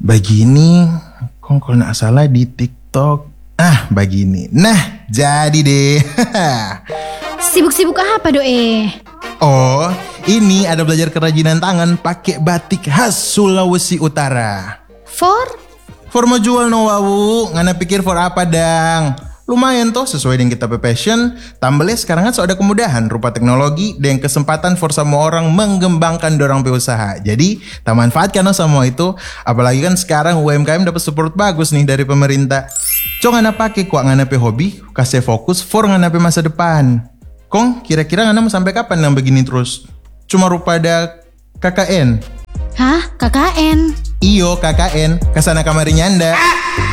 begini, kok kalau nggak salah di TikTok. Begini. Nah, jadi deh. Sibuk-sibuk apa Doe? Oh, ini ada belajar kerajinan tangan pakai batik khas Sulawesi Utara. For mau jual no wawu, ngana pikir for apa dang? Lumayan toh sesuai dengan kita passion. Tambahnya sekarang kan ada kemudahan rupa teknologi dan kesempatan for semua orang mengembangkan dorang usaha. Jadi, tak manfaatkan semua itu. Apalagi kan sekarang UMKM dapat support bagus nih dari pemerintah. Cong ngana pakai kok ngana pe hobi, kasih fokus for ngana pe masa depan. Kong, kira-kira ngana mau sampai kapan yang begini terus? Cuma rupa ada KKN. Hah? KKN? Iyo KKN, kesana kamarinya Anda.